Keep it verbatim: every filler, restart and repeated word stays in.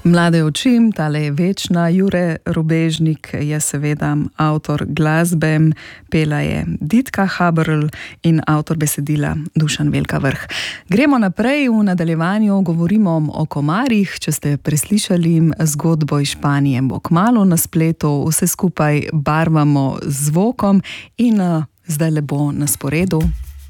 Mlade oči, tale je večna. Jure Rubežnik je seveda avtor glasbe, pela je Ditka Haberl in avtor besedila Dušan Velka Vrh. Gremo naprej, v nadaljevanju govorimo o komarjih. Če ste preslišali zgodbo iz Španije, bo kmalu na spletu, vse skupaj barvamo z zvokom in zdaj le bo na sporedu